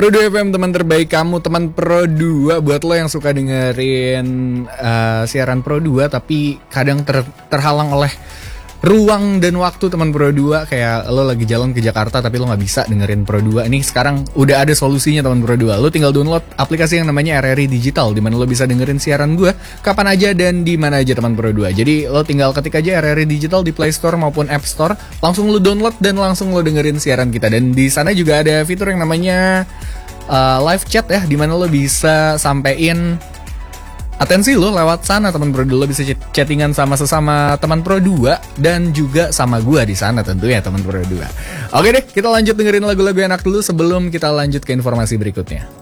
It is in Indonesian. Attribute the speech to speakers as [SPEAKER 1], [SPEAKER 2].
[SPEAKER 1] Pro 2 FM, teman terbaik kamu, teman Pro 2. Buat lo yang suka dengerin siaran Pro 2 tapi kadang terhalang oleh ruang dan waktu, teman Pro 2. Kayak lo lagi jalan ke Jakarta tapi lo gak bisa dengerin Pro 2. Nih sekarang udah ada solusinya, teman Pro 2. Lo tinggal download aplikasi yang namanya RRI Digital, dimana lo bisa dengerin siaran gue kapan aja dan di mana aja, teman Pro 2. Jadi lo tinggal ketik aja RRI Digital di Play Store maupun App Store, langsung lo download dan langsung lo dengerin siaran kita. Dan di sana juga ada fitur yang namanya live chat ya, dimana lo bisa sampein atensi lo lewat sana, teman Pro 2. Lo bisa chattingan sama sesama teman Pro 2 dan juga sama gue di sana tentunya, teman Pro 2. Oke deh, kita lanjut dengerin lagu-lagu enak dulu sebelum kita lanjut ke informasi berikutnya.